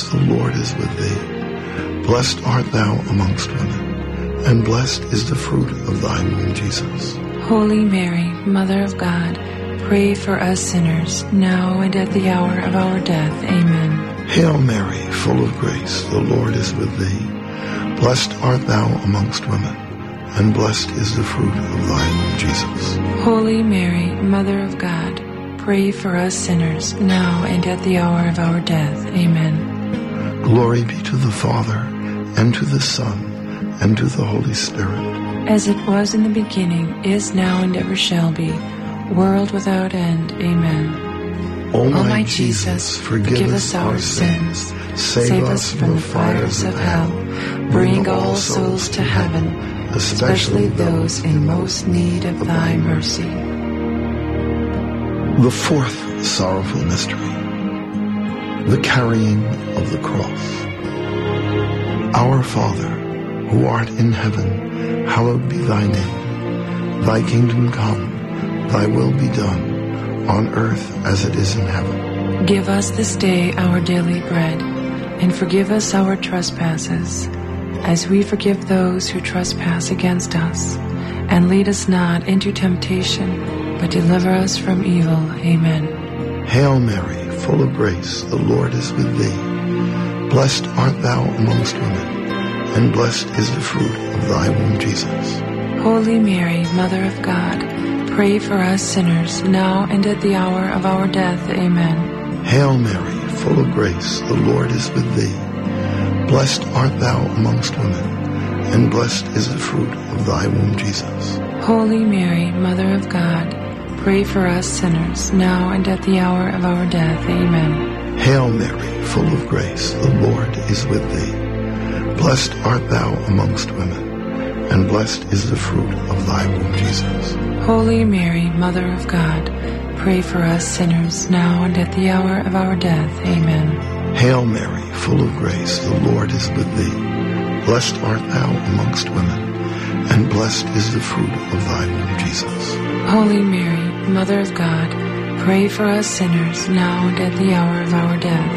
grace, the Lord is with thee. Blessed art thou amongst women, and blessed is the fruit of thy womb, Jesus. Holy Mary, Mother of God, pray for us sinners, now and at the hour of our death. Amen. Hail Mary, full of grace, the Lord is with thee. Blessed art thou amongst women, and blessed is the fruit of thy womb, Jesus. Holy Mary, Mother of God, pray for us sinners, now and at the hour of our death. Amen. Glory be to the Father, and to the Son, and to the Holy Spirit. As it was in the beginning, is now, and ever shall be, world without end. Amen. O my Jesus, forgive us our sins, save us from the fires of hell, bring all souls to heaven, especially those in most need of thy mercy. The fourth sorrowful mystery, the carrying of the cross. Our Father, who art in heaven, hallowed be thy name. Thy kingdom come, thy will be done, on earth as it is in heaven. Give us this day our daily bread, and forgive us our trespasses, as we forgive those who trespass against us. And lead us not into temptation, but deliver us from evil. Amen. Hail Mary, full of grace, the Lord is with thee. Blessed art thou amongst women, and blessed is the fruit of thy womb, Jesus. Holy Mary, Mother of God, pray for us sinners, now and at the hour of our death. Amen. Hail Mary, full of grace, the Lord is with thee. Blessed art thou amongst women, and blessed is the fruit of thy womb, Jesus. Holy Mary, Mother of God, pray for us sinners, now and at the hour of our death. Amen. Hail Mary, full of grace, the Lord is with thee. Blessed art thou amongst women, and blessed is the fruit of thy womb, Jesus. Holy Mary, Mother of God, pray for us sinners, now and at the hour of our death. Amen. Hail Mary, full of grace, the Lord is with thee. Blessed art thou amongst women, and blessed is the fruit of thy womb, Jesus. Holy Mary, Mother of God, pray for us sinners, now and at the hour of our death.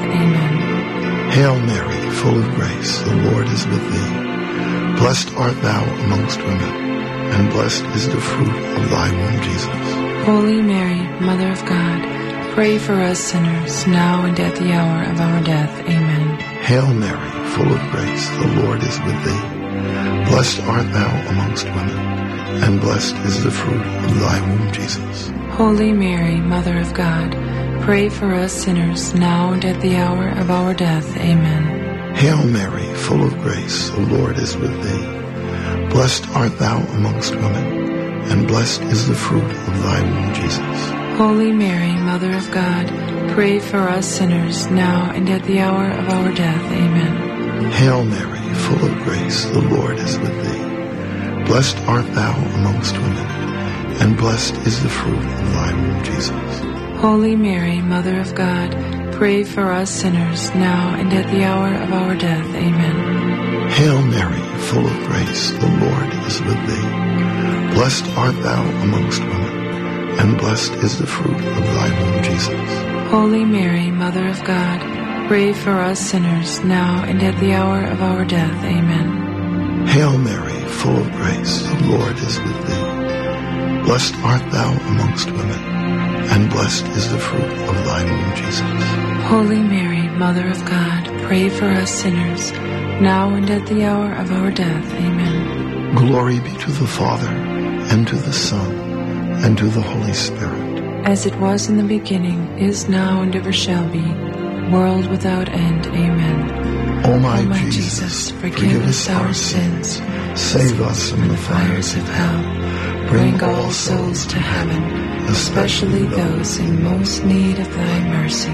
Amen. Hail Mary, full of grace, the Lord is with thee. Blessed art thou amongst women, and blessed is the fruit of thy womb, Jesus. Holy Mary, Mother of God, pray for us sinners, now and at the hour of our death. Amen. Hail Mary, full of grace, the Lord is with thee. Blessed art thou amongst women, and blessed is the fruit of thy womb, Jesus. Holy Mary, Mother of God, pray for us sinners, now and at the hour of our death. Amen. Hail Mary, full of grace, the Lord is with thee. Blessed art thou amongst women, and blessed is the fruit of thy womb, Jesus. Holy Mary, Mother of God, pray for us sinners, now and at the hour of our death. Amen. Hail Mary, full of grace, the Lord is with thee. Blessed art thou amongst women, and blessed is the fruit of thy womb, Jesus. Holy Mary, Mother of God, pray for us sinners, now and at the hour of our death. Amen. Hail Mary, full of grace, the Lord is with thee. Blessed art thou amongst women, and blessed is the fruit of thy womb, Jesus. Holy Mary, Mother of God, pray for us sinners, now and at the hour of our death. Amen. Hail Mary, full of grace, the Lord is with thee. Blessed art thou amongst women, and blessed is the fruit of thy womb, Jesus. Holy Mary, Mother of God, pray for us sinners, now and at the hour of our death. Amen. Glory be to the Father, and to the Son, and to the Holy Spirit. As it was in the beginning, is now, and ever shall be, world without end. Amen. O my Jesus, forgive us our sins, save us from the fires of hell, bring all souls to heaven, especially those in most need of thy mercy.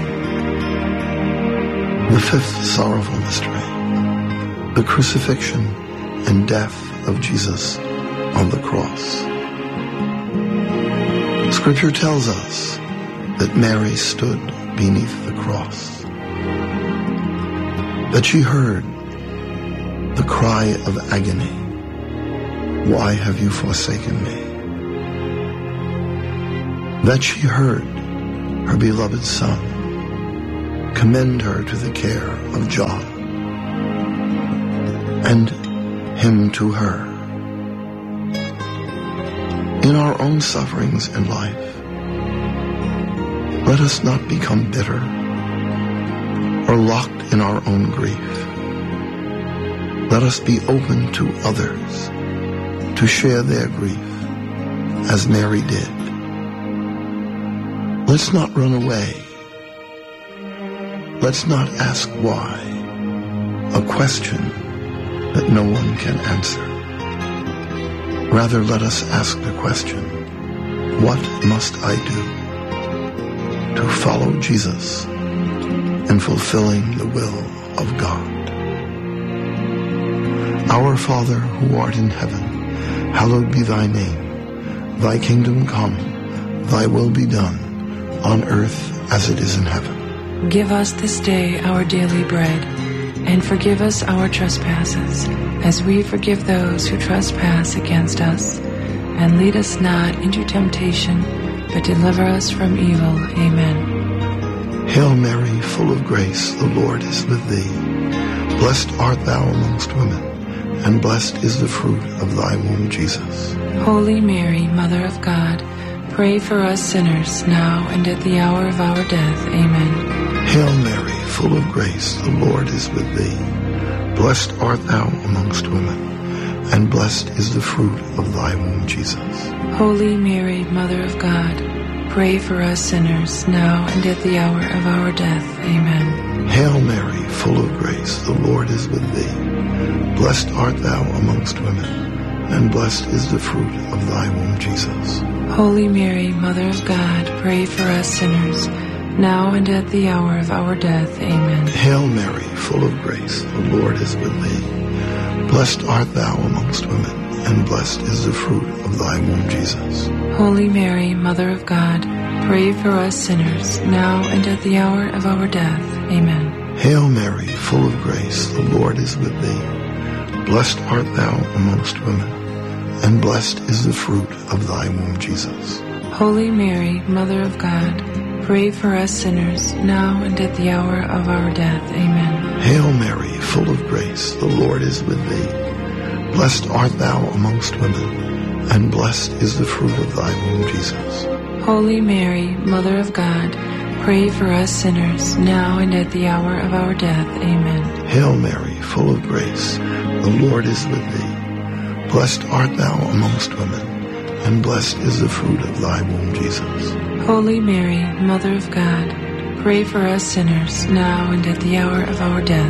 The fifth sorrowful mystery, the crucifixion and death of Jesus on the cross. Scripture tells us that Mary stood beneath the cross, that she heard the cry of agony, "Why have you forsaken me?" That she heard her beloved Son commend her to the care of John, and him to her. In our own sufferings in life, let us not become bitter or locked in our own grief. Let us be open to others to share their grief, as Mary did. Let's not run away. Let's not ask why, a question that no one can answer. Rather, let us ask the question, what must I do to follow Jesus in fulfilling the will of God? Our Father, who art in heaven, hallowed be thy name. Thy kingdom come, thy will be done, on earth as it is in heaven. Give us this day our daily bread, and forgive us our trespasses, as we forgive those who trespass against us. And lead us not into temptation, but deliver us from evil. Amen. Hail Mary, full of grace, the Lord is with thee. Blessed art thou amongst women, and blessed is the fruit of thy womb, Jesus. Holy Mary, Mother of God, pray for us sinners, now and at the hour of our death. Amen. Hail Mary, full of grace, the Lord is with thee. Blessed art thou amongst women, and blessed is the fruit of thy womb, Jesus. Holy Mary, Mother of God, pray for us sinners, now and at the hour of our death. Amen. Hail Mary, full of grace, the Lord is with thee. Blessed art thou amongst women, and blessed is the fruit of thy womb, Jesus. Holy Mary, Mother of God, pray for us sinners, now and at the hour of our death. Amen. Hail Mary, full of grace, the Lord is with thee. Blessed art thou amongst women, and blessed is the fruit of thy womb, Jesus. Holy Mary, Mother of God, pray for us sinners, now and at the hour of our death. Amen. Hail Mary, full of grace, the Lord is with thee. Blessed art thou amongst women, and blessed is the fruit of thy womb, Jesus. Holy Mary, Mother of God, pray for us sinners, now and at the hour of our death. Amen. Hail Mary, full of grace, the Lord is with thee. Blessed art thou amongst women, and blessed is the fruit of thy womb, Jesus. Holy Mary, Mother of God, pray for us sinners, now and at the hour of our death. Amen. Hail Mary, full of grace, the Lord is with thee. Blessed art thou amongst women, and blessed is the fruit of thy womb, Jesus. Holy Mary, Mother of God, pray for us sinners, now and at the hour of our death.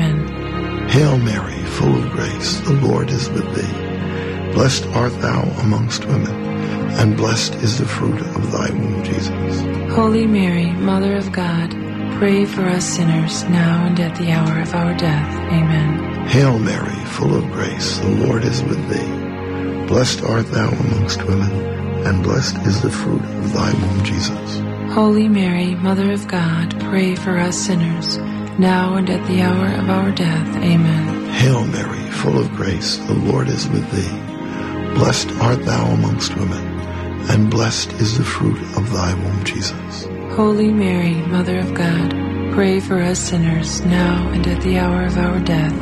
Amen. Hail Mary, full of grace, the Lord is with thee. Blessed art thou amongst women, and blessed is the fruit of thy womb, Jesus. Holy Mary, Mother of God, pray for us sinners, now and at the hour of our death. Amen. Hail Mary, full of grace, the Lord is with thee. Blessed art thou amongst women, and blessed is the fruit of thy womb, Jesus. Holy Mary, Mother of God, pray for us sinners, now and at the hour of our death. Amen. Hail Mary, full of grace, the Lord is with thee. Blessed art thou amongst women, and blessed is the fruit of thy womb, Jesus. Holy Mary, Mother of God, pray for us sinners, now and at the hour of our death.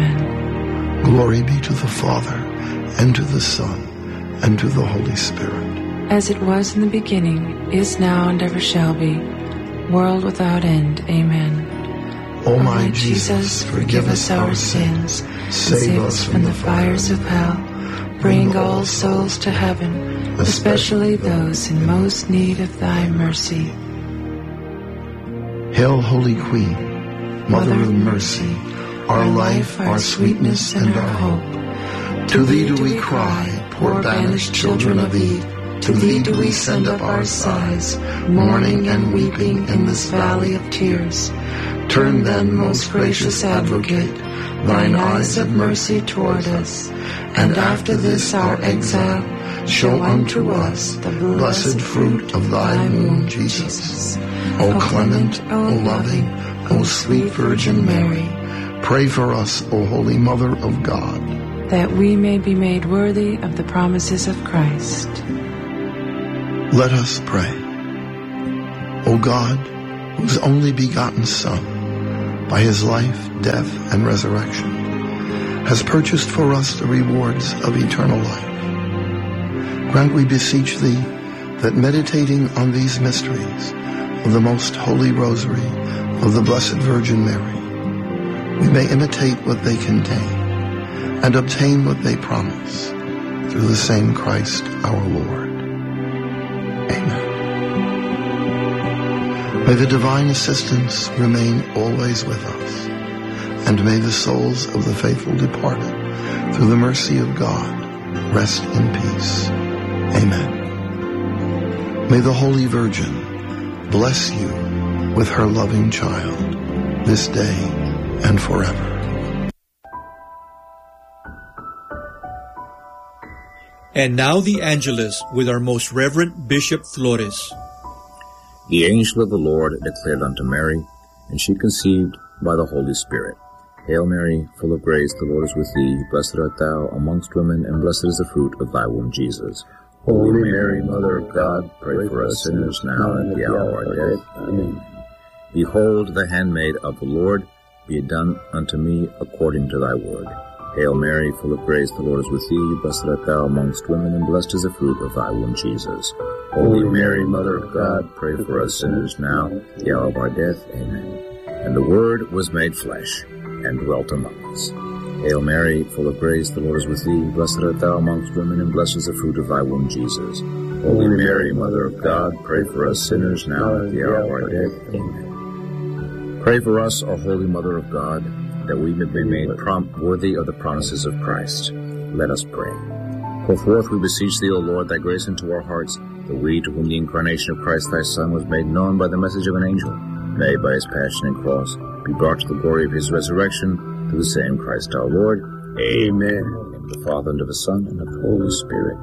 Amen. Glory be to the Father, and to the Son, and to the Holy Spirit. As it was in the beginning, is now, and ever shall be, world without end. Amen. O my Jesus, forgive us our sins, save us from the fires of hell, bring all souls to heaven, especially those in most need of thy mercy. Hail, Holy Queen, Mother of mercy, our life, our sweetness, and our hope. To thee do we cry, poor banished children of Eve. To thee do we send up our sighs, mourning and weeping in this valley of tears. Turn then, most gracious Advocate, thine eyes of mercy toward us, and after this our exile, show unto us the blessed fruit of thy womb, Jesus. O clement, O loving, O sweet Virgin Mary, pray for us, O Holy Mother of God, that we may be made worthy of the promises of Christ. Let us pray. O God, whose only begotten Son, by his life, death, and resurrection, has purchased for us the rewards of eternal life. Grant, we beseech thee, that meditating on these mysteries of the most holy rosary of the Blessed Virgin Mary, we may imitate what they contain and obtain what they promise, through the same Christ our Lord. Amen. May the divine assistance remain always with us, and may the souls of the faithful departed, through the mercy of God, rest in peace. Amen. May the Holy Virgin bless you with her loving child, this day and forever. And now the Angelus with our most Reverend Bishop Flores. The angel of the Lord declared unto Mary, and she conceived by the Holy Spirit. Hail Mary, full of grace, the Lord is with thee. Blessed art thou amongst women, and blessed is the fruit of thy womb, Jesus. Holy Mary, Mother of God, pray for us sinners now and at the hour of our death. Amen. Behold, the handmaid of the Lord, be it done unto me according to thy word. Hail Mary, full of grace, the Lord is with thee. Blessed art thou amongst women, and blessed is the fruit of thy womb, Jesus. Holy Mary, Mother of God, pray for us sinners now, at the hour of our death. Amen. And the Word was made flesh, and dwelt among us. Hail Mary, full of grace, the Lord is with thee. Blessed art thou amongst women, and blessed is the fruit of thy womb, Jesus. Holy Mary, Mother of God, pray for us sinners now, at the hour of our death. Amen. Pray for us, O Holy Mother of God, that we may be made worthy of the promises of Christ. Let us pray. Pour forth, we beseech thee, O Lord, thy grace into our hearts, that we, to whom the incarnation of Christ thy Son was made known by the message of an angel, may by his passion and cross be brought to the glory of his resurrection, through the same Christ our Lord. Amen. In the name of the Father, and of the Son, and of the Holy Spirit.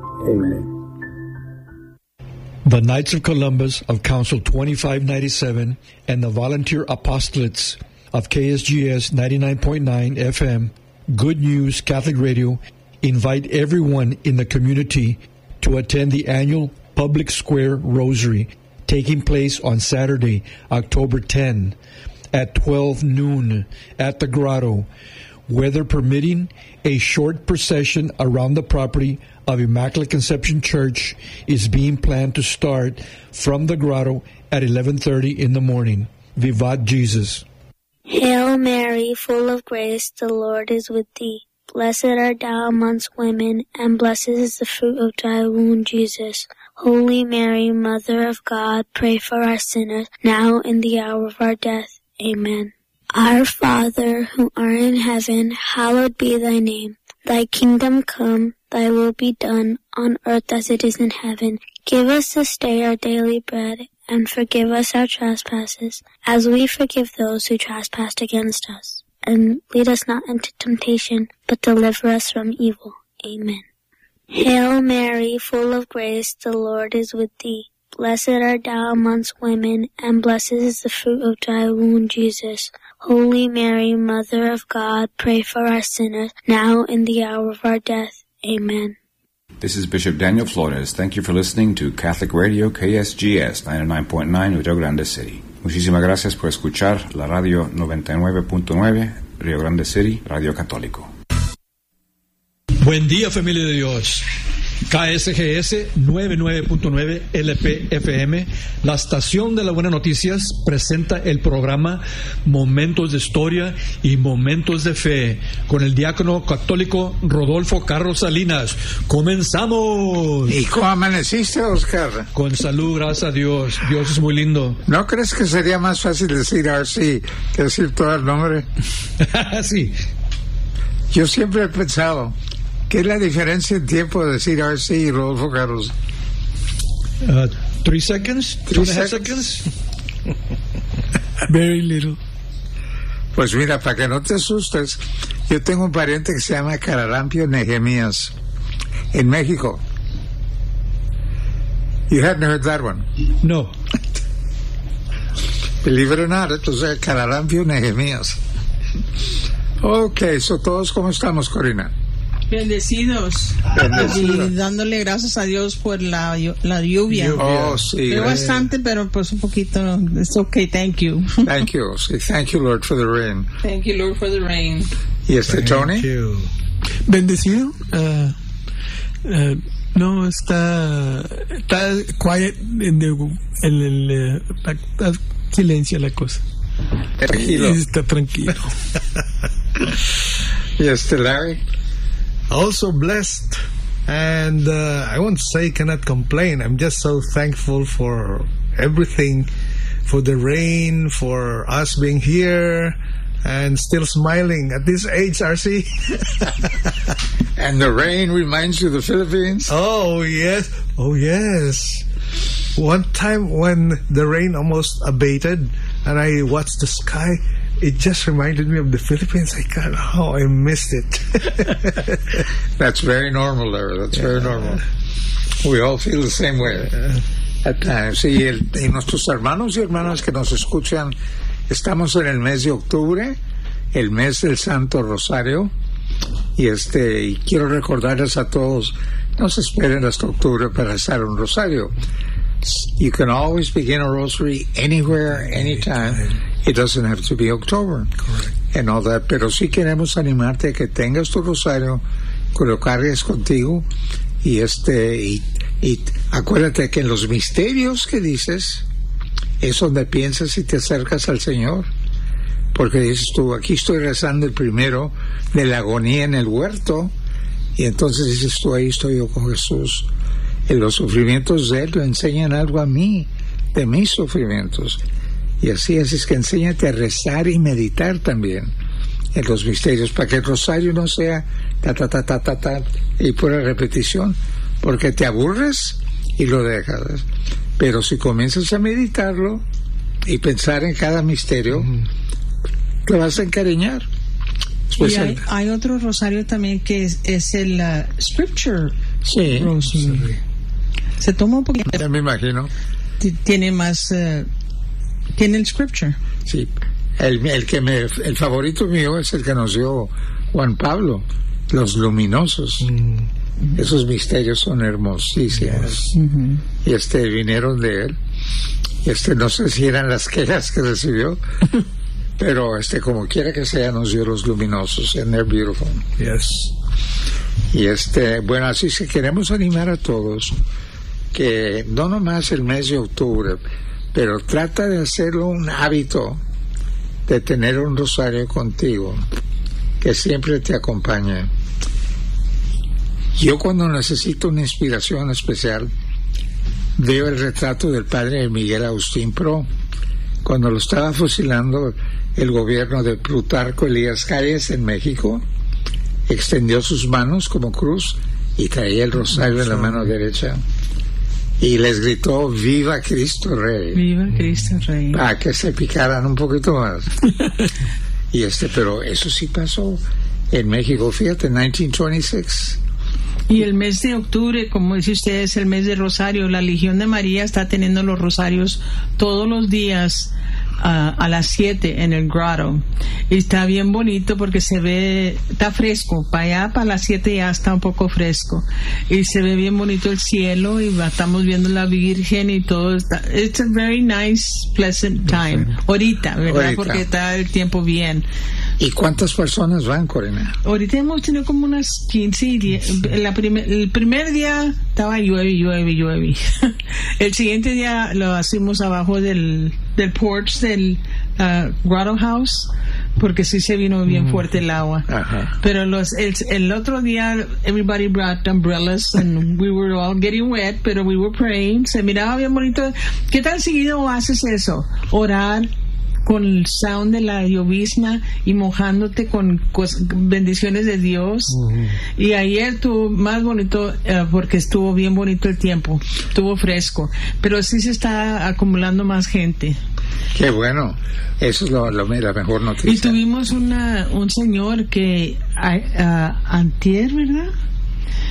Amen. The Knights of Columbus of Council 2597 and the Volunteer Apostolates of KSGS 99.9 FM, Good News Catholic Radio, invite everyone in the community to attend the annual Public Square Rosary, taking place on Saturday, October 10, at 12 noon at the Grotto. Weather permitting, a short procession around the property of Immaculate Conception Church is being planned to start from the Grotto at 11:30 in the morning. Vivat Jesus. Hail Mary, full of grace, the Lord is with thee. Blessed art thou amongst women, and blessed is the fruit of thy womb, Jesus. Holy Mary, Mother of God, pray for us sinners, now and the hour of our death. Amen. Our Father, who art in heaven, hallowed be thy name. Thy kingdom come, thy will be done, on earth as it is in heaven. Give us this day our daily bread, and forgive us our trespasses, as we forgive those who trespass against us. And lead us not into temptation, but deliver us from evil. Amen. Hail Mary, full of grace, the Lord is with thee. Blessed art thou amongst women, and blessed is the fruit of thy womb, Jesus. Holy Mary, Mother of God, pray for us sinners, now and the hour of our death. Amen. This is Bishop Daniel Flores. Thank you for listening to Catholic Radio KSGS 99.9 Rio Grande City. Muchísimas gracias por escuchar la radio 99.9 Rio Grande City, Radio Católico. Buen día, familia de Dios. KSGS 99.9 LPFM, la estación de las buenas noticias, presenta el programa Momentos de Historia y Momentos de Fe con el diácono católico Rodolfo Carlos Salinas. ¡Comenzamos! ¿Y cómo amaneciste, Oscar? Con salud, gracias a Dios. Dios es muy lindo. ¿No crees que sería más fácil decir RC que decir todo el nombre? Sí. Yo siempre he pensado, ¿qué es la diferencia en tiempo de decir RC y Rodolfo Carlos? 3 seconds? 2.5 seconds? Very little. Pues mira, para que no te asustes, yo tengo un pariente que se llama Cararampio Nehemías, en México. You hadn't heard that one? No. Believe it or not, entonces Cararampio Nehemías. Ok, so todos, ¿cómo estamos, Corina? Bendecidos. Y dándole gracias a Dios por la lluvia. Oh, sí. Pero bastante, pero pues un poquito. It's okay, thank you. Thank you. Thank you, Lord, for the rain. Thank you, Lord, for the rain. ¿Y Tony? Bendecido. No, está quiet está silencio la cosa. Tranquilo. Está tranquilo. Yes, Larry? Also blessed, and I won't say cannot complain. I'm just so thankful for everything, for the rain, for us being here, and still smiling at this age, RC. And the rain reminds you of the Philippines? Oh, yes. Oh, yes. One time when the rain almost abated and I watched the sky, it just reminded me of the Philippines. I missed it. That's very normal, Larry. That's very normal. We all feel the same way at times. Y nuestros hermanos y hermanas que nos escuchan, estamos en el mes de octubre, el mes del Santo Rosario, y quiero recordarles a todos, no se esperen hasta octubre para rezar un rosario. You can always begin a rosary anywhere, anytime. It doesn't have to be October. Correct. And all that. Pero sí queremos animarte a que tengas tu rosario, que lo cargues contigo, y acuérdate que en los misterios que dices es donde piensas y te acercas al Señor. Porque dices tú, aquí estoy rezando el primero de la agonía en el huerto, y entonces dices tú, ahí estoy yo con Jesús. En los sufrimientos de Él me enseñan algo a mí, de mis sufrimientos. Y así es que enséñate a rezar y meditar también en los misterios, para que el rosario no sea ta, y pura repetición, porque te aburres y lo dejas. Pero si comienzas a meditarlo y pensar en cada misterio, te vas a encariñar. Y hay otro rosario también que es el Scripture. Sí. Rosario. Se toma un poquito. Ya me imagino. Tiene más. Tiene el Scripture. Sí. El favorito mío es el que nos dio Juan Pablo, los luminosos. Esos misterios son hermosísimos. Y vinieron de él. Y no sé si eran las quejas que recibió. Pero como quiera que sea, nos dio los luminosos, and they're beautiful. Yes. Y bueno, así que queremos animar a todos que no nomás el mes de octubre, pero trata de hacerlo un hábito de tener un rosario contigo, que siempre te acompañe. Yo cuando necesito una inspiración especial, veo el retrato del padre Miguel Agustín Pro, cuando lo estaba fusilando el gobierno de Plutarco Elías Calles en México. Extendió sus manos como cruz y traía el rosario en la mano derecha y les gritó ¡Viva Cristo Rey! ¡Viva Cristo Rey! Para que se picaran un poquito más. Y pero eso sí pasó en México, fíjate, en 1926. Y el mes de octubre, como dice usted, es el mes de Rosario. La Legión de María está teniendo los rosarios todos los días a las 7 en el grotto. Y está bien bonito porque se ve, está fresco. Para allá, para las 7 ya está un poco fresco. Y se ve bien bonito el cielo y estamos viendo la Virgen y todo. It's a very nice, pleasant time. Ahorita, ¿verdad? Porque está el tiempo bien. ¿Y cuántas personas van, Corina? Ahorita hemos tenido como unas 15 y 10. El primer día estaba llueve. El siguiente día lo hacemos abajo del porch del Grotto House, porque sí se vino bien fuerte el agua. Pero el otro día, everybody brought umbrellas and we were all getting wet, pero we were praying. Se miraba bien bonito. ¿Qué tan seguido haces eso? Orar con el sound de la llovizna y mojándote con bendiciones de Dios. Y ayer estuvo más bonito porque estuvo bien bonito el tiempo, estuvo fresco, pero sí se está acumulando más gente. Qué bueno, eso es la mejor noticia. Y tuvimos un señor que antier, ¿verdad?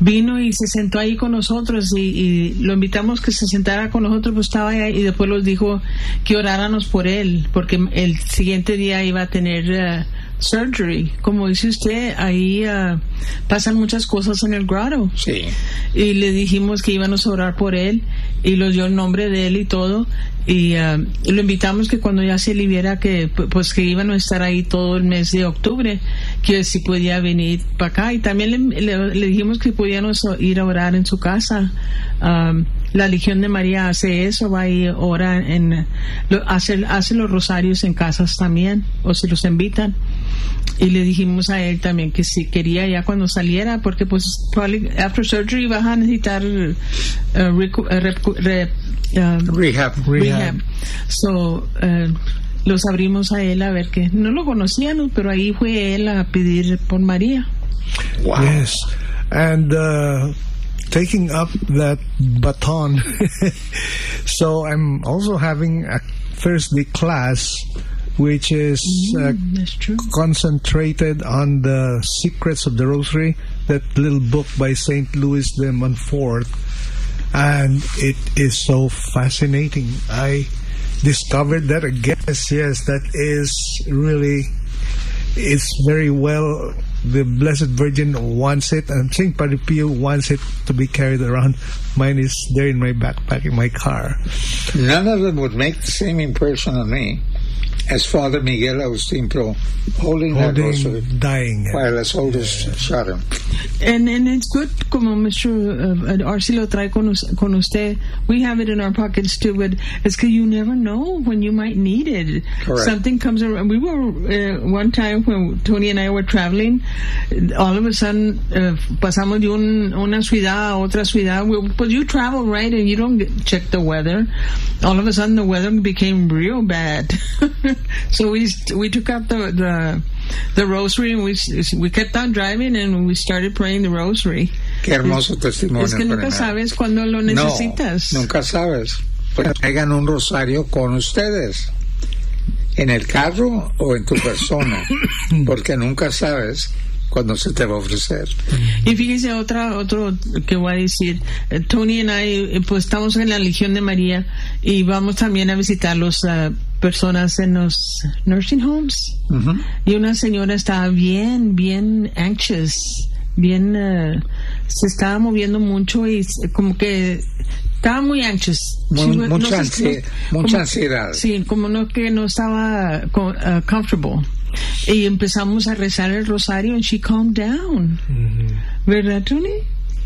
vino y se sentó ahí con nosotros y lo invitamos que se sentara con nosotros, pues estaba ahí y después nos dijo que oráramos por él, porque el siguiente día iba a tener surgery. Como dice usted, ahí pasan muchas cosas en el grotto. Sí. Y le dijimos que íbamos a orar por él y nos dio el nombre de él y todo. Y lo invitamos que cuando ya se aliviara que pues que iban a estar ahí todo el mes de octubre, que si podía venir para acá. Y también le dijimos que podíamos ir a orar en su casa. La Legión de María hace eso, va y ora hace los rosarios en casas también, o se los invitan. Y le dijimos a él también que si quería ya cuando saliera, porque pues probably after surgery vas a necesitar rehab. So los abrimos a él a ver que no lo conocíamos, pero ahí fue él a pedir por María. Wow. Yes, and taking up that baton, so I'm also having a Thursday class which is concentrated on the secrets of the Rosary, that little book by St. Louis de Montfort, and it is so fascinating. I discovered that again. Yes, that is really, it's very well, the Blessed Virgin wants it, and St. Padre Pio wants it to be carried around. Mine is there in my backpack in my car. None of them would make the same impression on me as Father Miguel Agustín Pro, holding that rosary, dying, while his soldiers shot him. And it's good, como Mr. Arce lo trae con usted. We have it in our pockets too, but it's que you never know when you might need it. Correct. Something comes around. We were one time when Tony and I were traveling, all of a sudden pasamos de una ciudad a otra ciudad. But you travel, right, and you don't check the weather. All of a sudden the weather became real bad. So we took out the rosary and we kept on driving and we started praying the rosary. Qué hermoso testimonio. Es que nunca sabes cuando lo necesitas. No, nunca sabes. Pues traigan un rosario con ustedes, en el carro o en tu persona, porque nunca sabes cuando se te va a ofrecer. Y fíjese otro que voy a decir. Tony y I pues estamos en la Legión de María y vamos también a visitar los personas en los nursing homes. Uh-huh. Y una señora estaba bien anxious, se estaba moviendo mucho y como que estaba muy anxious. Mucha ansiedad. Sí, como que no estaba comfortable. Y empezamos a rezar el rosario and she calmed down. Mm-hmm. ¿Verdad, Tony?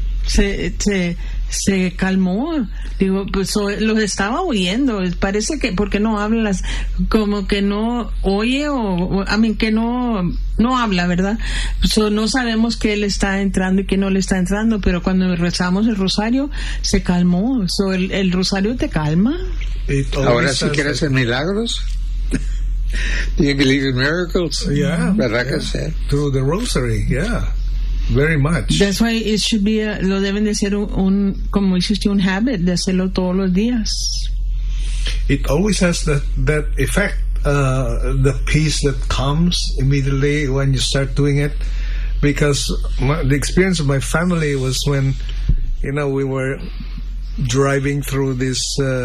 Se calmó. Digo, pues los estaba oyendo. Parece que porque no habla, como que no oye que no habla, ¿verdad? So, no sabemos que él está entrando y que no le está entrando, pero cuando rezamos el rosario se calmó. So, el rosario te calma. Ahora si quieres hacer milagros. Do you believe in miracles? Yeah. ¿Verdad que sí? Through the rosary, yeah. Very much. That's why it should be lo deben de ser como dice usted, un habit de hacerlo todos los días. It always has that effect, the peace that comes immediately when you start doing it. Because the experience of my family was when, we were driving through this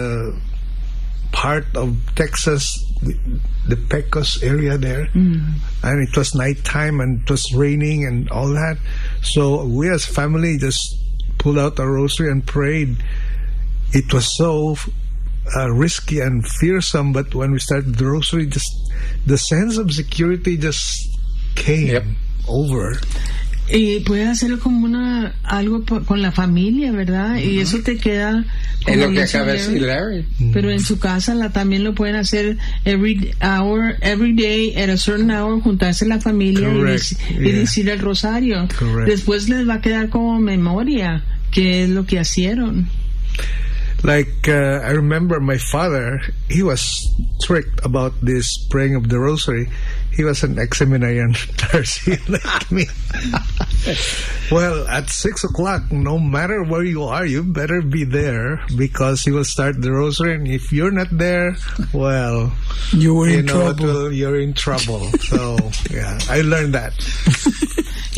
part of Texas, the Pecos area there, and it was nighttime and it was raining and all that. So we as family just pulled out a rosary and prayed. It was so risky and fearsome, but when we started the rosary, just the sense of security just came over. Y puedes hacerlo como algo con la familia, ¿verdad? Mm-hmm. Y eso te queda es lo que acaba de decir Larry. Pero en su casa también lo pueden hacer every day at a certain hour, juntarse la familia y decir el rosario. Correct. Después les va a quedar como memoria qué es lo que hicieron. Like I remember my father, he was strict about this praying of the rosary. He was an ex-seminarian like me. Well, at 6 o'clock, no matter where you are, you better be there, because he will start the rosary, and if you're not there, well, you're in trouble. So, yeah, I learned that.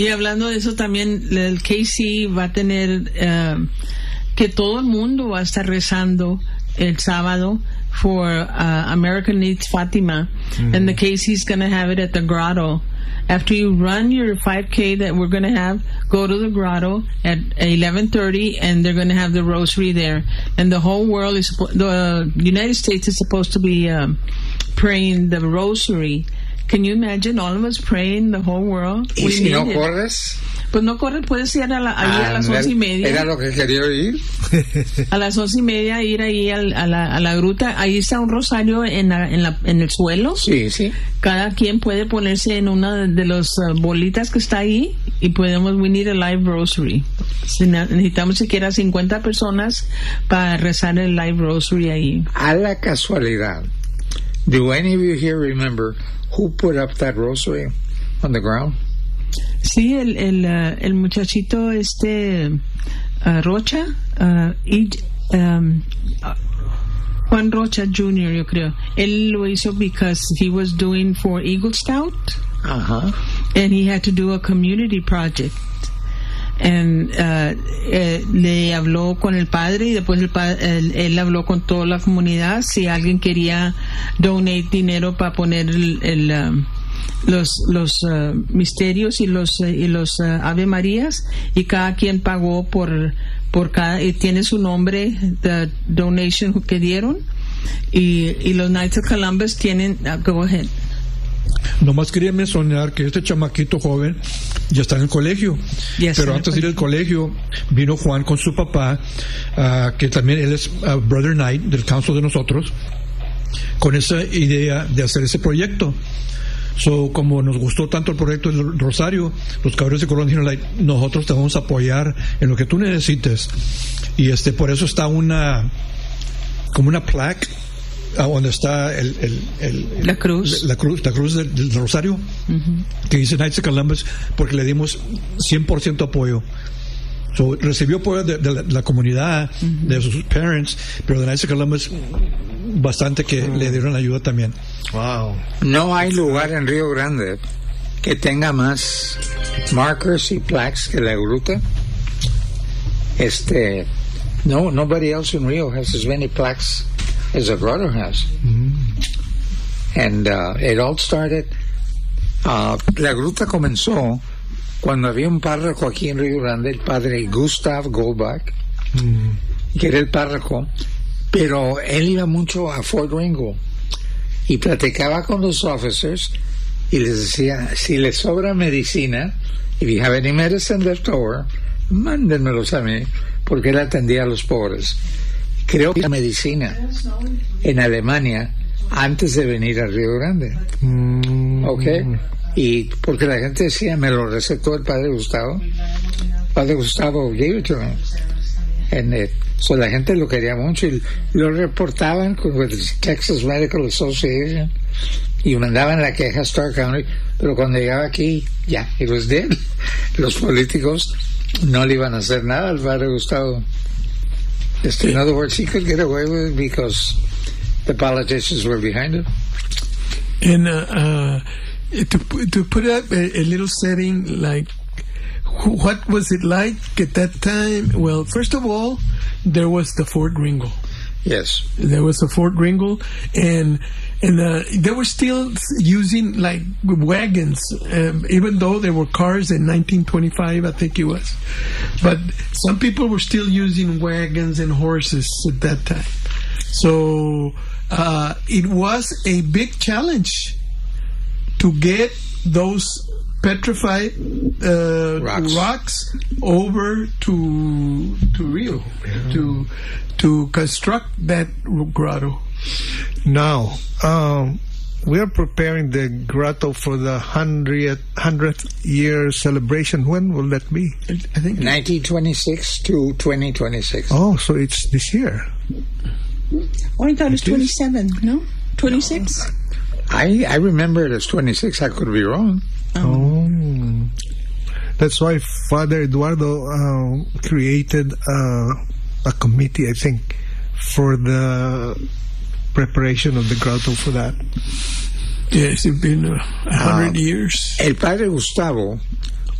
Y hablando de eso también, el KC va a tener que todo el mundo va a estar rezando el sábado for American Needs Fatima, and the KC's going to have it at the Grotto. After you run your 5K that we're going to have, go to the Grotto at 11:30, and they're going to have the rosary there. And the whole world is, the United States is supposed to be praying the rosary. Can you imagine all of us praying the whole world? ¿Y si no corres? Pues no corres, puedes ir ahí a las 11:30. Era lo que quería oír. A las 11:30 ir ahí a la gruta. Ahí está un rosario en el suelo. Sí, sí. Cada quien puede ponerse en una de las bolitas que está ahí y we need a live rosary. Necesitamos siquiera 50 personas para rezar el live rosary ahí. A la casualidad, do any of you here remember who put up that rosary on the ground? Sí, el muchachito Rocha, Juan Rocha Jr., yo creo. Él lo hizo because he was doing for Eagle Scout, and he had to do a community project. And le habló con el padre y después él habló con toda la comunidad si alguien quería donate dinero para poner los misterios y los Ave Marías, y cada quien pagó por cada, y tiene su nombre, the donation que dieron, y los Knights of Columbus tienen, go ahead. Nomás quería mencionar que este chamaquito joven ya está en el colegio, pero antes de ir al colegio vino Juan con su papá, que también él es Brother Knight del council de nosotros, con esa idea de hacer ese proyecto. So, como nos gustó tanto el proyecto del Rosario, los cabros de Colón dijeron, nosotros te vamos a apoyar en lo que tú necesites, y por eso está como una plaque donde está la cruz del Rosario, que dice Knights of Columbus, porque le dimos 100% apoyo. So, recibió apoyo de la comunidad, de sus parents, pero de Knights of Columbus bastante que le dieron ayuda también. Wow. No hay lugar en Río Grande que tenga más markers y plaques que la gruta. Nobody else in Rio has as many plaques as the grotto has. And it all started, la gruta comenzó cuando había un párroco aquí en Río Grande, el padre Gustav Goldbach, que era el párroco, pero él iba mucho a Fort Ringo y platicaba con los officers y les decía, si les sobra medicina, if you have any medicine left over, mándenmelos a mí, porque él atendía a los pobres. Creo que la medicina en Alemania antes de venir a Río Grande. ¿Ok? Y porque la gente decía, me lo recetó el padre Gustavo. Padre Gustavo gave it to me. So la gente lo quería mucho y lo reportaban con el Texas Medical Association y mandaban la queja a Stark County, pero cuando llegaba aquí, ya, it was dead. Los políticos no le iban a hacer nada al padre Gustavo. In other words, he could get away with it because the politicians were behind him. And to put up a little setting, like, what was it like at that time? Well, first of all, there was the Fort Ringo. Yes. There was a Fort Ringo, and they were still using like wagons, even though there were cars in 1925, I think it was. But some people were still using wagons and horses at that time. So it was a big challenge to get those petrified rocks over to Rio, to construct that grotto. Now, we are preparing the grotto for the 100th year celebration. When will that be? I think 1926 to 2026. Oh, so it's this year. Oh, I thought it was 27, no? 26? I remember it as 26. I could be wrong. Oh. That's why Father Eduardo created a committee, I think, for the preparation of the grotto for that. Yes, it's been 100 years. El padre Gustavo,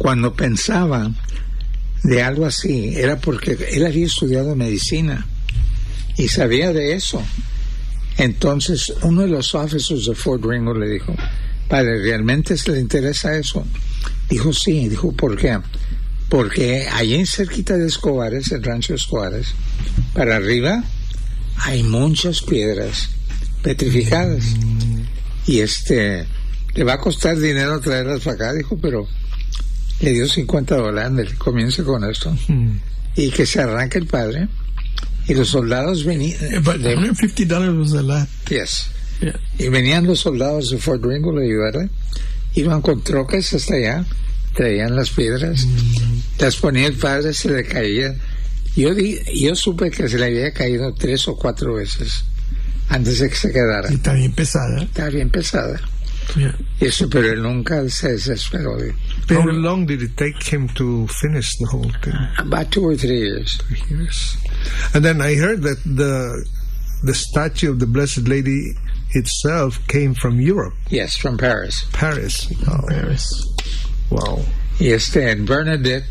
cuando pensaba de algo así, era porque él había estudiado medicina y sabía de eso. Entonces, uno de los officers de Fort Ringo le dijo, padre, ¿realmente se le interesa eso? Dijo, sí. Dijo, ¿por qué? Porque allí cerquita de Escobares, el rancho de Escobares, para arriba, hay muchas piedras petrificadas. Y le va a costar dinero traerlas para acá, dijo, pero le dio $50, comience con esto. Y que se arranque el padre. Y los soldados venían. But $150 was a lot. Yes. Yeah. Y venían los soldados de Fort Ringo a ayudarle. Iban con trocas hasta allá, traían las piedras, las ponía el padre, se le caía. Yo supe que se le había caído 3 o 4 veces antes de que se quedara. Y está bien pesada. Está bien pesada. Yeah. Eso, pero él nunca se desesperó. How long did it take him to finish the whole thing? About 2 or 3 years. 3 years. And then I heard that the statue of the Blessed Lady itself came from Europe. Yes, from Paris. Paris. Oh. Paris. Wow. Y en Bernadette,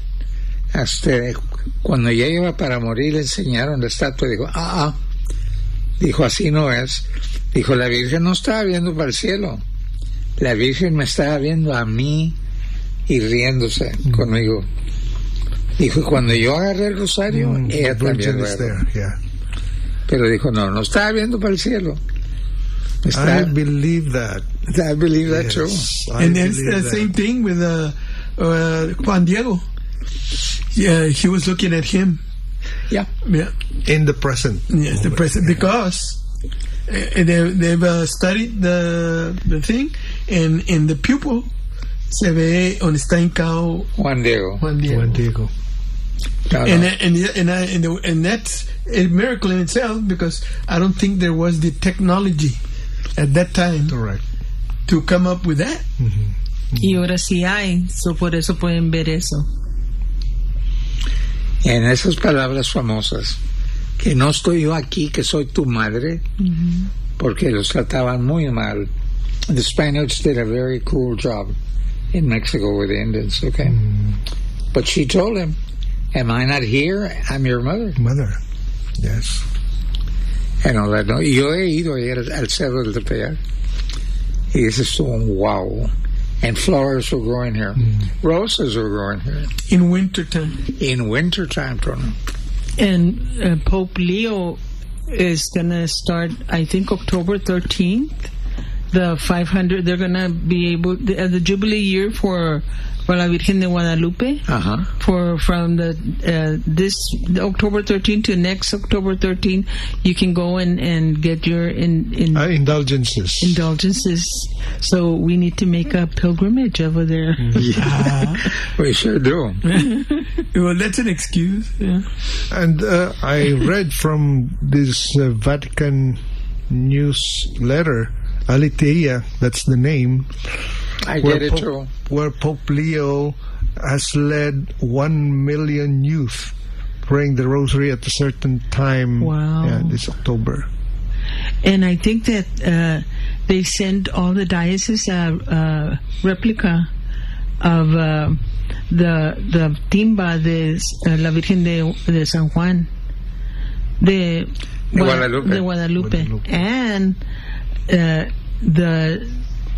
cuando ya iba para morir, le enseñaron la estatua y dijo, dijo, así no es. Dijo, la Virgen no estaba viendo para el cielo. La Virgen me estaba viendo a mí y riéndose conmigo. Dijo, cuando yo agarré el rosario, ella también lo agarró. Pero dijo, no estaba viendo para el cielo. I believe that. I believe that too. And it's the same thing with Juan Diego. Yeah, he was looking at him. Yeah. In the present. Yes, the present, because they've studied the thing, and in the pupil se ve donde está hincado Juan Diego. No. And that's a miracle in itself, because I don't think there was the technology at that time to come up with that. Y ahora sí hay, por eso pueden ver eso. En esas palabras famosas, que no estoy yo aquí, que soy tu madre, porque los trataban muy mal. The Spaniards did a very cruel job in Mexico with the Indians, okay? But she told him, am I not here? I'm your mother. Mother, yes. And all that. Yo he ido ayer al Cerro del Tepeyac, y dices tú, wow. And flowers were growing here. Roses were growing here. In wintertime. In wintertime, Tony. And Pope Leo is going to start, I think, October 13th. The 500, they're going to be able, the Jubilee year for la Virgen de Guadalupe, from this October 13th to next October 13th, you can go and get your indulgences. So we need to make a pilgrimage over there. Yeah, we sure do. Well, that's an excuse. Yeah. And I read from this Vatican newsletter, Aletheia, that's the name. I get it too. Where Pope Leo has led 1 million youth praying the rosary at a certain time. Wow. Yeah, this October. And I think that they sent all the dioceses a replica of the timba de la Virgen de San Juan de Guadalupe. And the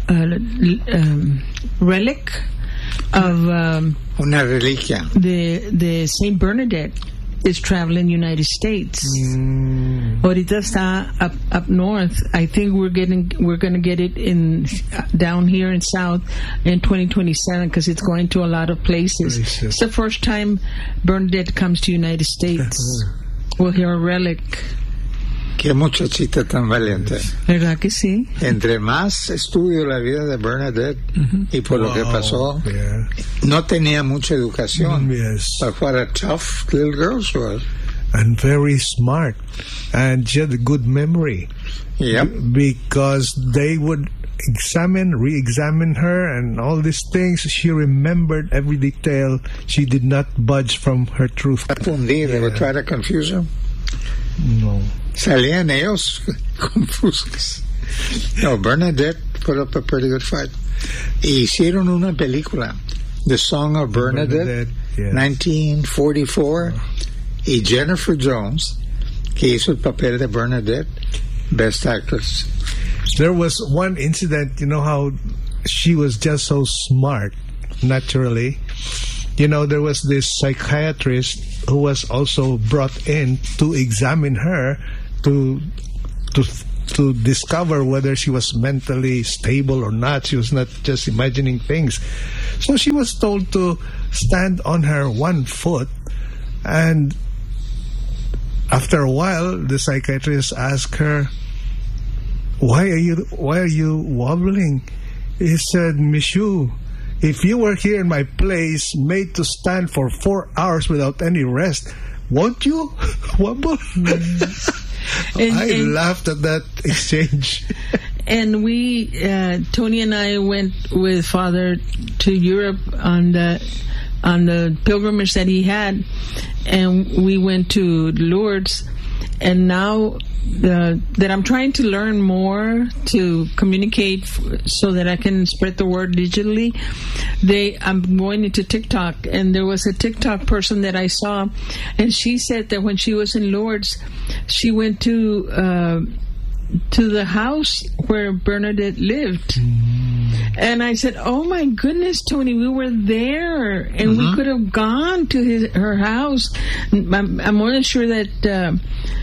relic of una reliquia de Saint Bernadette is traveling United States. Ahorita está up north. I think we're going to get it in down here in south in 2027, because it's going to a lot of places. It's the first time Bernadette comes to United States. We'll hear a relic. Qué muchachita tan valiente. ¿Verdad que sí? Entre más estudio la vida de Bernadette y por lo que pasó, no tenía mucha educación. But what a tough little girl she was. And very smart. And she had a good memory. Yep. Because they would re-examine her and all these things. She remembered every detail. She did not budge from her truth. They would try to confuse her. No. Salían ellos confusos. No, Bernadette put up a pretty good fight. Y hicieron una película The Song of Bernadette, yes. 1944, y Jennifer Jones, que hizo el papel de Bernadette, Best Actress. There was one incident, you know how she was just so smart, naturally. You know, there was this psychiatrist who was also brought in to examine her to discover whether she was mentally stable or not. She was not just imagining things. So she was told to stand on her one foot, and after a while, the psychiatrist asked her, why are you wobbling? He said, Michu, if you were here in my place, made to stand for 4 hours without any rest, won't you wobble? I laughed at that exchange. And we, Tony and I went with Father to Europe on the pilgrimage that he had, and we went to Lourdes. And now that I'm trying to learn more to communicate so that I can spread the word digitally, I'm going into TikTok, and there was a TikTok person that I saw, and she said that when she was in Lourdes, she went to the house where Bernadette lived. And I said, oh my goodness, Tony, we were there, and we could have gone to her house. I'm more than sure that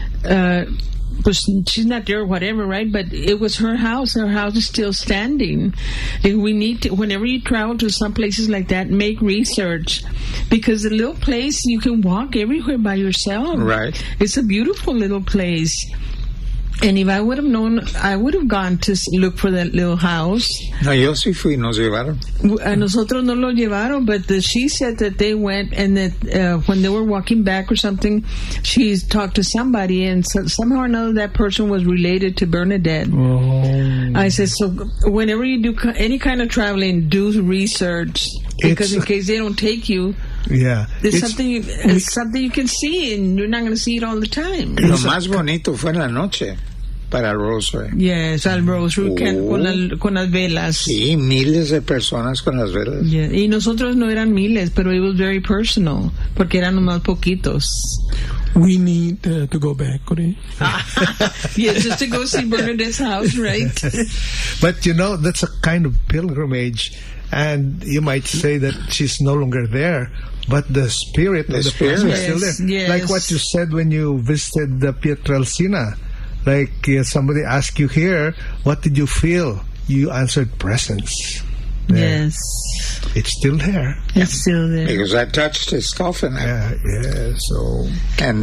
she's not there or whatever, right? But it was her house. Her house is still standing. And we need to, whenever you travel to some places like that, make research, because the little place, you can walk everywhere by yourself. Right. It's a beautiful little place. And if I would have known, I would have gone to look for that little house. No, yo sí fui, nos llevaron. A nosotros no lo llevaron, but she said that they went, and that when they were walking back or something, she talked to somebody, and somehow or another that person was related to Bernadette. Oh. I said, so whenever you do any kind of traveling, do research, because in case they don't take you, yeah, it's something you can see, and you're not going to see it all the time. Lo más bonito fue en la noche para el Rosary. Yes, al Rosary con las velas. Sí, miles de personas con las velas. Yeah. Y nosotros no eran miles, pero it was very personal, porque eran nomás poquitos. We need to go back, Corey. Yes, just to go see Bernadette's house, right? But you know, that's a kind of pilgrimage, and you might say that she's no longer there, but the spirit of the person is still there. Yes. Like what you said when you visited the Pietrelcina. Like somebody asked you here, what did you feel? You answered presence. There. Yes. It's still there. It's still there. Because I touched his coffin. Yeah, so... And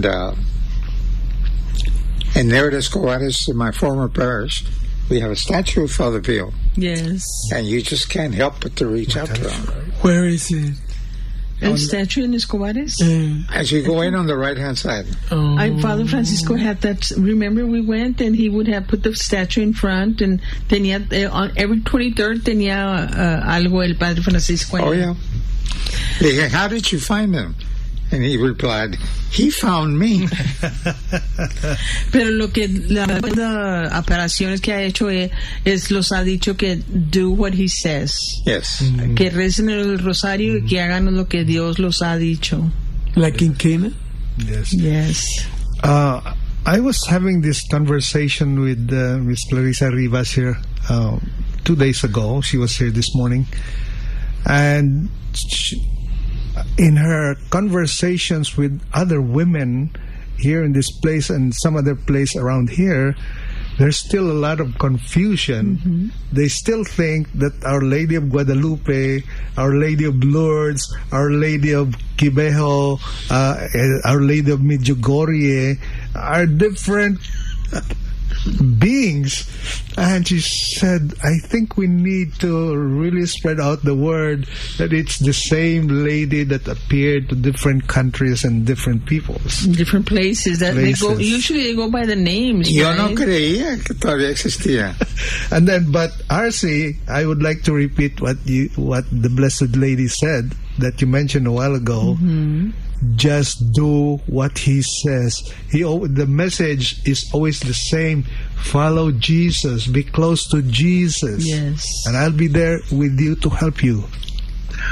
in Nero de Escobares, in my former parish, we have a statue of Father Pio. Yes. And you just can't help but to reach out to him. Where is it? A statue in Escobares? As you go in on the right-hand side. Father Francisco had that. Remember, we went, and he would have put the statue in front, and tenía, on every 23rd tenía algo el Padre Francisco. Oh, yeah. Le dije, how did you find him? And he replied, he found me. Pero lo que las operaciones que ha hecho es los ha dicho que do what he says. Yes. Que recen el rosario y que hagan lo que Dios los ha dicho. Like in Cana? Yes. Yes. I was having this conversation with Miss Clarissa Rivas here 2 days ago. She was here this morning. And in her conversations with other women here in this place and some other place around here, there's still a lot of confusion. They still think that Our Lady of Guadalupe, Our Lady of Lourdes, Our Lady of Quibejo, Our Lady of Medjugorje are different beings. And she said, I think we need to really spread out the word that it's the same lady that appeared to different countries and different peoples, different places that they go. Usually they go by the names. Yo right? no creía que todavía existía. And then, but RC, I would like to repeat what the Blessed Lady said that you mentioned a while ago. Just do what he says. The message is always the same. Follow Jesus. Be close to Jesus. Yes. And I'll be there with you to help you.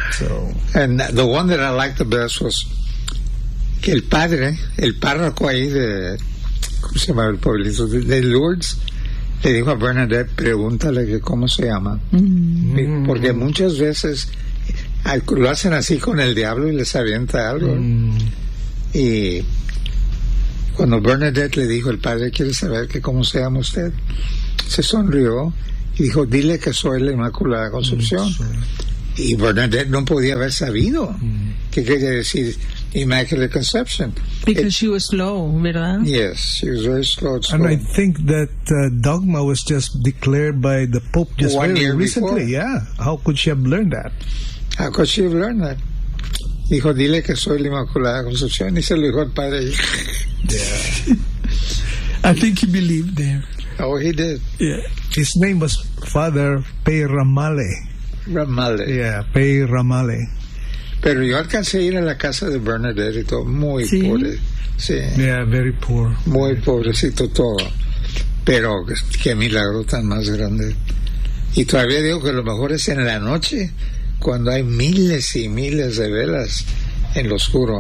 So, and the one that I liked the best was que el párroco ahí de, ¿cómo se llama el pueblito? De Lourdes, le dijo a Bernadette, pregúntale que cómo se llama. Porque muchas veces lo hacen así con el diablo y les avienta algo. Y cuando Bernadette le dijo, el padre quiere saber que cómo se llama usted, se sonrió y dijo, dile que soy la Inmaculada Concepción. Y Bernadette no podía haber sabido qué quería decir Immaculate Conception. Because she was slow, ¿verdad? Yes, she was very slow. And I think that dogma was just declared by the Pope just very recently. Yeah. How could she have learned that? How could she have learned that? Dijo, dile que soy la Inmaculada Concepción. Y se lo dijo al padre. Yeah. I think he believed there. Oh, he did. Yeah. His name was Father Pei Ramale. Yeah, Pei Ramale. Pero yo alcancé a ir a la casa de Bernadette y todo, muy pobre. Sí. Yeah, very poor. Muy pobrecito todo. Pero qué milagro tan más grande. Y todavía digo que lo mejor es en la noche, cuando hay miles y miles de velas en lo oscuro.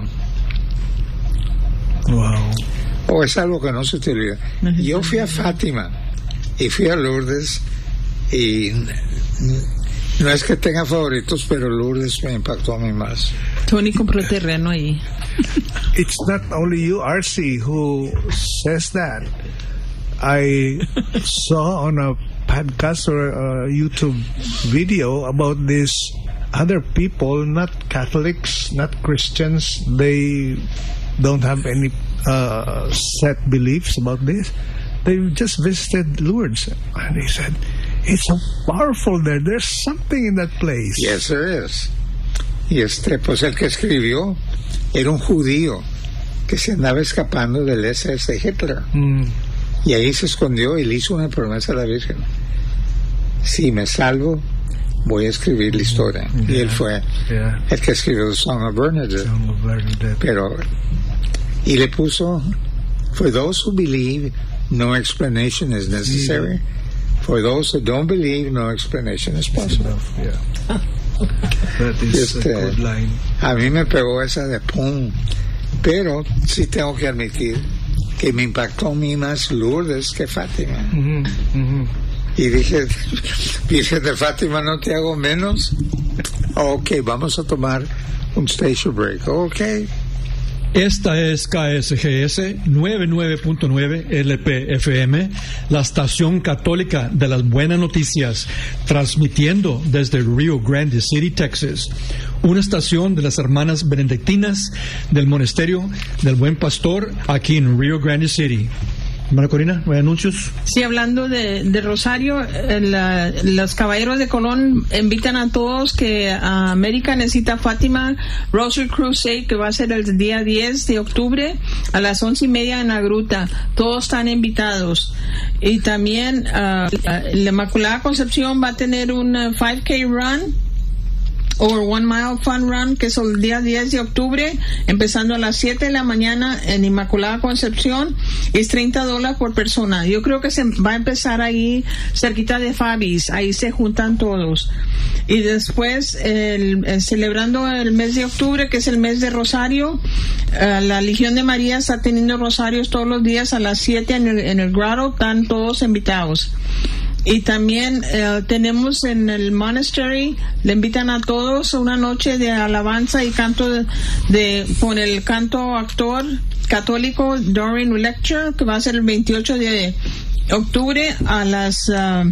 Wow. O es algo que no se te olvida. Yo fui a Fátima y fui a Lourdes y no es que tenga favoritos, pero Lourdes me impactó a mí más. Tony compró terreno ahí. It's not only you, RC, who says that. I saw on a podcast or a YouTube video about these other people, not Catholics, not Christians. They don't have any set beliefs about this. They just visited Lourdes, and they said, it's so powerful there. There's something in that place. Yes, there is. Y pues el que escribió era un judío que se andaba escapando del SS Hitler. Y ahí se escondió y le hizo una promesa a la Virgen. Si me salvo, voy a escribir la historia. Y él fue el que escribió The Song of Bernadette. Pero, y le puso, for those who believe, no explanation is necessary. For those who don't believe, no explanation is possible. That is a good line. A mí me pegó esa de pum. Pero sí tengo que admitir que me impactó a mí más Lourdes que Fátima. Y dije, Virgen de Fátima, no te hago menos. Ok, vamos a tomar un station break. Ok. Esta es KSGS 99.9 LP-FM, la estación católica de las buenas noticias, transmitiendo desde Rio Grande City, Texas. Una estación de las hermanas benedictinas del Monasterio del Buen Pastor aquí en Rio Grande City. Hermana Corina, ¿no hay anuncios? Sí, hablando de Rosario, los Caballeros de Colón invitan a todos que América necesita Fátima Rosary Crusade, que va a ser el día 10 de octubre a las 11:30 en la gruta. Todos están invitados. Y también la Inmaculada Concepción va a tener un 5K run o 1 mile fun run, que es el día 10 de octubre, empezando a las 7 de la mañana en Inmaculada Concepción. Es $30 por persona. Yo creo que se va a empezar ahí cerquita de Fabis, ahí se juntan todos. Y después, celebrando el mes de octubre, que es el mes de Rosario, la Legión de María está teniendo rosarios todos los días a las 7 en el grotto. Están todos invitados. Y también tenemos en el monastery, le invitan a todos una noche de alabanza y canto con el canto actor católico Doreen Lecture, que va a ser el 28 de octubre a las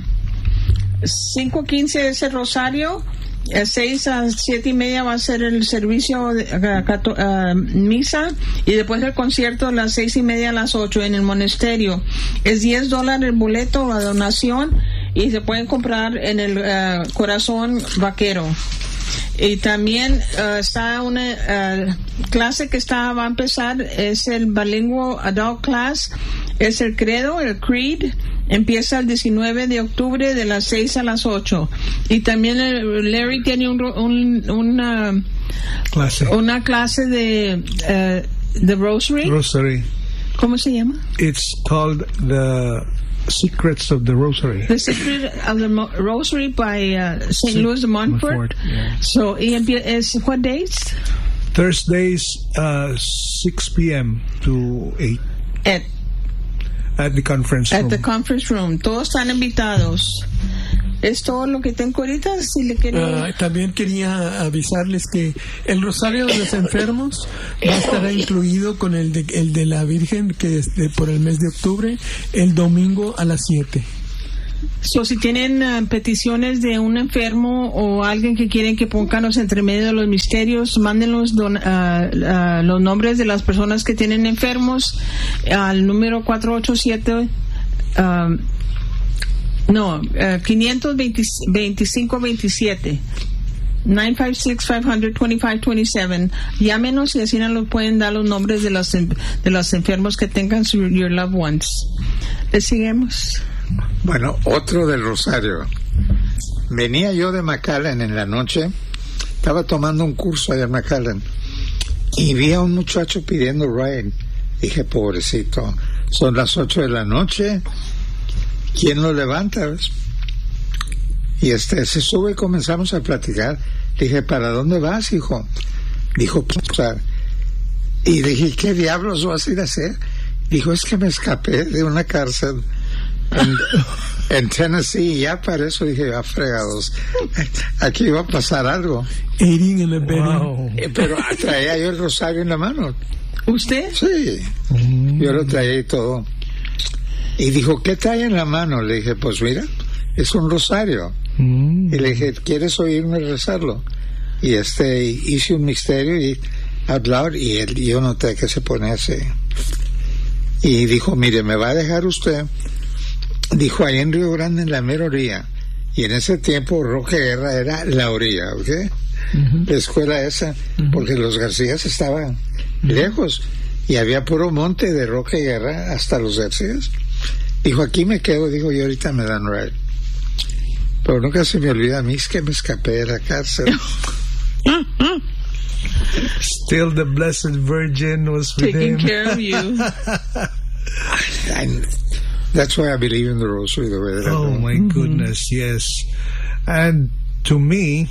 5:15 de ese rosario. 6 a 7:30 va a ser el servicio misa, y después el concierto a las 6:30 a las 8 en el monasterio. Es $10 el boleto, la donación, y se pueden comprar en el Corazón Vaquero. Y también está una clase que va a empezar, es el Bilingual Adult Class, es el credo, el creed. Empieza el 19 de octubre de las 6 a las 8. Y también Larry tiene una clase de Rosary. Rosary. ¿Cómo se llama? It's called the Secrets of the Rosary. The Secret of the Rosary by St. Louis de Montfort. Yeah. So, is what dates? Thursdays, 6 p.m. to 8. At the conference room. At the conference room. Todos están invitados. Es todo lo que tengo ahorita. Si le quiero... También quería avisarles que el Rosario de los Enfermos va a estar incluido con el de la Virgen, que es por el mes de octubre, el domingo a las 7. So, si tienen peticiones de un enfermo o alguien que quieren que pongamos entre medio de los misterios, mándenlos los nombres de las personas que tienen enfermos al número 487 525-27 956-500-2527. Llámenos y así nos pueden dar los nombres de los enfermos que tengan your loved ones. Le seguimos. Bueno, otro del Rosario. Venía yo de McAllen en la noche, estaba tomando un curso allá en McAllen y vi a un muchacho pidiendo ride. Dije, pobrecito, son las 8 de la noche, ¿quién lo levanta? ¿Ves? Y se sube y comenzamos a platicar. Dije, ¿para dónde vas, hijo? Dijo, pasar. Y dije, ¿qué diablos vas a ir a hacer? Dijo, es que me escapé de una cárcel en Tennessee, y ya para eso dije, fregados, aquí iba a pasar algo. Wow. Pero traía yo el rosario en la mano. ¿Usted? Sí, yo lo traía y todo. Y dijo, ¿qué trae en la mano? Le dije, pues mira, es un rosario. Y le dije, ¿quieres oírme rezarlo? Y hice un misterio y out loud, y yo noté que se ponía así. Y dijo, mire, me va a dejar usted. Dijo, ahí en Río Grande, en la mera orilla. Y en ese tiempo Roque Guerra era la orilla, ¿ok? La escuela esa, porque los Garcías estaban lejos y había puro monte de Roque Guerra hasta los Garcías. Dijo, aquí me quedo. Dijo, y ahorita me dan ride. Pero nunca se me olvida a mí, es que me escapé de la cárcel. Still the Blessed Virgin was with taking him. care of you. That's why I believe in the rosary the way that I do. Oh my goodness, yes. And to me,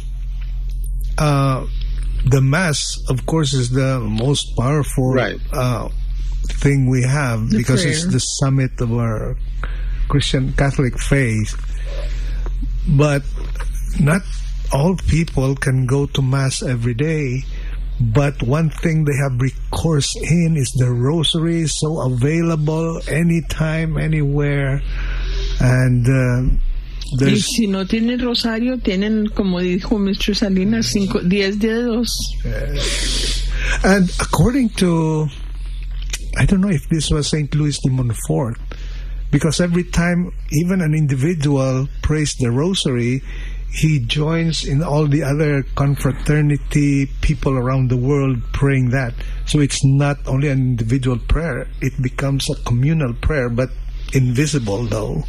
the Mass, of course, is the most powerful thing we have, because it's the summit of our Christian Catholic faith. But not all people can go to Mass every day. But one thing they have recourse in is the rosary, so available anytime, anywhere. And y si no tienen rosario, tienen, como dijo Mr. Salinas, 10 dedos. And according to, I don't know if this was St. Louis de Montfort, because every time even an individual prays the rosary, he joins in all the other confraternity people around the world praying that. So it's not only an individual prayer, it becomes a communal prayer, but invisible though.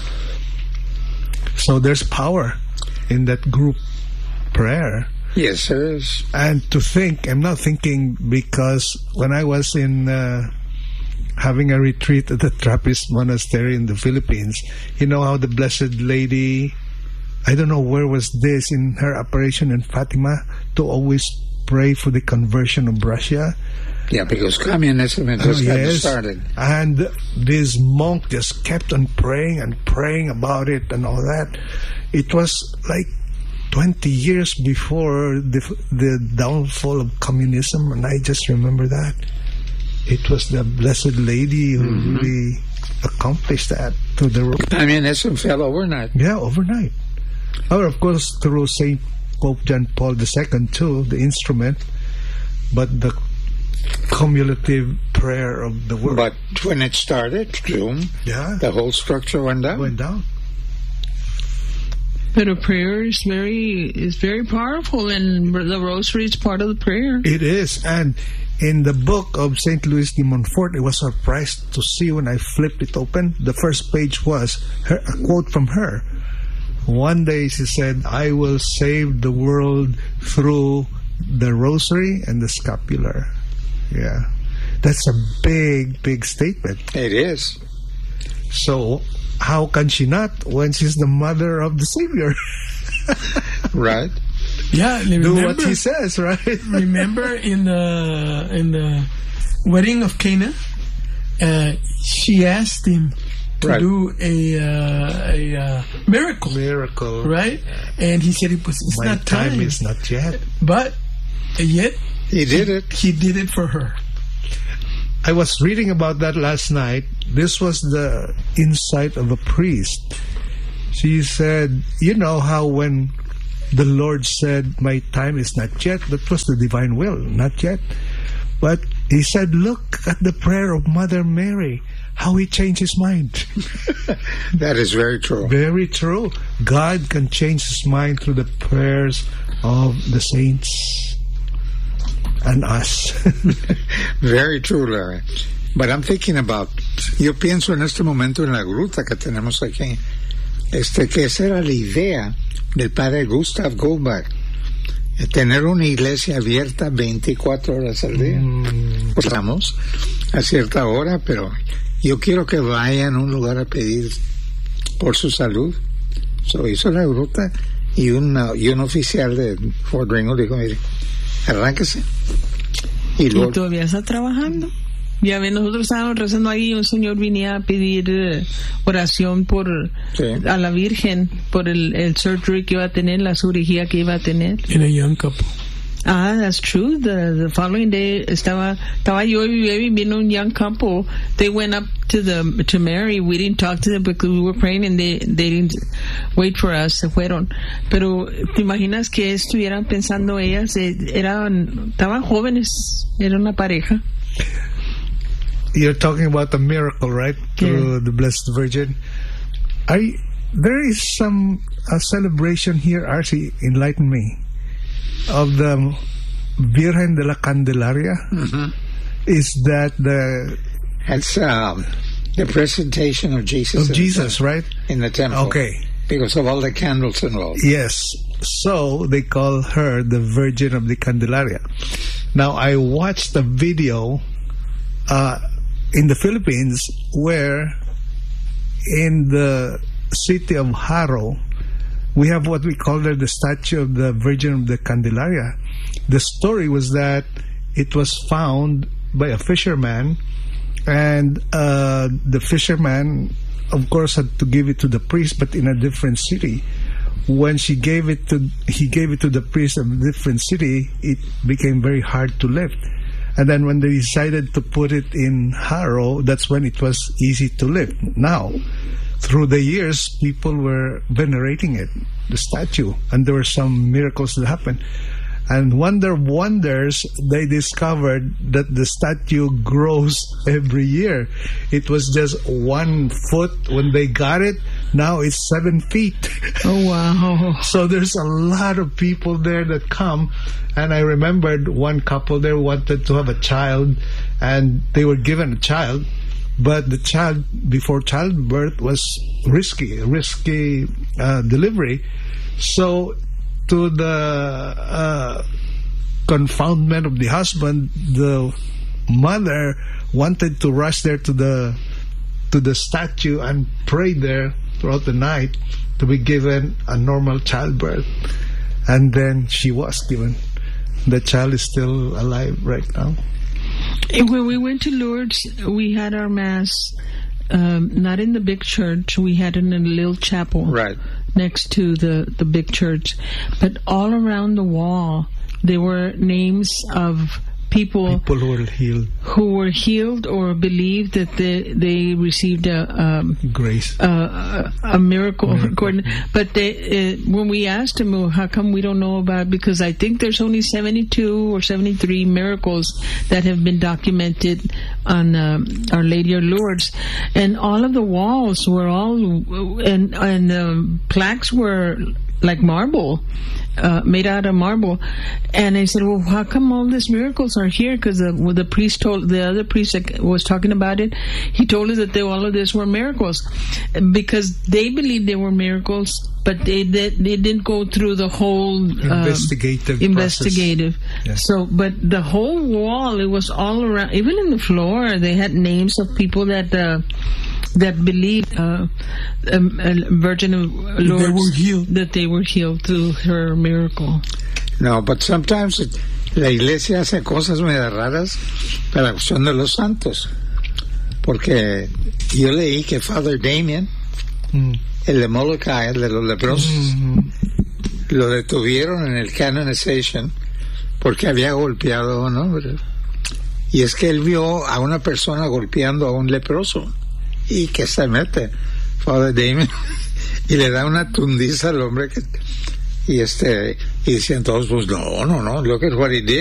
So there's power in that group prayer. Yes, there is. And to think, I'm not thinking, because when I was in having a retreat at the Trappist Monastery in the Philippines, you know how the Blessed Lady, I don't know where was this, in her apparition in Fatima, to always pray for the conversion of Russia. Yeah, because communism had just started. And this monk just kept on praying and praying about it and all that. It was like 20 years before the downfall of communism, and I just remember that. It was the Blessed Lady who really accomplished that. Communism fell overnight. Yeah, overnight. Or, of course, through St. Pope John Paul II, too, the instrument, but the cumulative prayer of the world. But when it started, boom, the whole structure went down. Went down. But a prayer is very powerful, and the rosary is part of the prayer. It is, and in the book of St. Louis de Montfort, I was surprised to see when I flipped it open. The first page was a quote from her. One day she said, "I will save the world through the rosary and the scapular." Yeah, that's a big, big statement. It is. So how can she not when she's the mother of the Savior? Right. Yeah, do what he says, right? Remember in the wedding of Cana, she asked him to do a miracle, right? And he said it's My not time. is not yet. But yet he did it. He did it for her. I was reading about that last night. This was the insight of a priest. She said, you know how when the Lord said, my time is not yet, that was the divine will, not yet. But he said, look at the prayer of Mother Mary, how he changed his mind. That is very true. Very true. God can change his mind through the prayers of the saints and us. Very true, Larry. But I'm thinking about, yo pienso en este momento en la gruta que tenemos aquí, que esa era la idea del padre Gustav Goldbach, tener una iglesia abierta 24 horas al día. Pues vamos a cierta hora, pero yo quiero que vayan a un lugar a pedir por su salud. So hizo la gruta y un oficial de Fort Ringgold dijo, mire, arránquese. Y todavía está trabajando. Ya ven, nosotros estábamos rezando ahí y un señor venía a pedir oración por a la Virgen por el surgery que iba a tener, la cirugía que iba a tener. In a young couple. That's true. The following day estaba yo y vino un young couple. They went up to Mary. We didn't talk to them because we were praying and they didn't wait for us. Se fueron. Pero te imaginas que estuvieran pensando ellas, estaban jóvenes, era una pareja. You're talking about a miracle, right? Through the Blessed Virgin. There is a celebration here, Archie, enlighten me, of the Virgen de la Candelaria. Mm-hmm. Is that That's the presentation of Jesus. Of Jesus, right? In the temple. Okay. Because of all the candles involved. Yes. So they call her the Virgin of the Candelaria. Now, I watched a video in the Philippines where in the city of Haro, we have what we call the statue of the Virgin of the Candelaria. The story was that it was found by a fisherman, and the fisherman, of course, had to give it to the priest, but in a different city. When he gave it to the priest of a different city, it became very hard to lift. And then when they decided to put it in Haro, that's when it was easy to lift. Now, through the years, people were venerating it, the statue, and there were some miracles that happened. And wonder of wonders, they discovered that the statue grows every year. It was just 1 foot when they got it. Now it's 7 feet. Oh, wow. So there's a lot of people there that come. And I remembered one couple there wanted to have a child, and they were given a child. But the child, before childbirth, was risky delivery. So to the confoundment of the husband, the mother wanted to rush there to the statue and pray there throughout the night to be given a normal childbirth. And then she was given. The child is still alive right now. When we went to Lourdes, we had our Mass not in the big church. We had it in a little chapel. Right. Next to the big church. But all around the wall, there were names of people who were healed or believed that they received a grace, a miracle. But when we asked them, well, how come we don't know about? Because I think there's only 72 or 73 miracles that have been documented on Our Lady of Lourdes, and all of the walls were and plaques were like marble. Made out of marble. And I said, well, how come all these miracles are here? Because the priest told, the other priest that was talking about it, he told us that all of this were miracles. Because they believed they were miracles, but they didn't go through the whole investigative. Yes. So, but the whole wall, it was all around, even in the floor, they had names of people that that believed Virgin of Lourdes, that they were healed through her miracle. No, but sometimes la iglesia hace cosas medio raras para la cuestión de los santos. Porque yo leí que Father Damien, el de Molokai, el de los leprosos, lo detuvieron en el canonization porque había golpeado a un hombre. Y es que él vio a una persona golpeando a un leproso. Y que se mete Father Damien y le da una tundiza al hombre y dicen todos, pues no, look at what he did.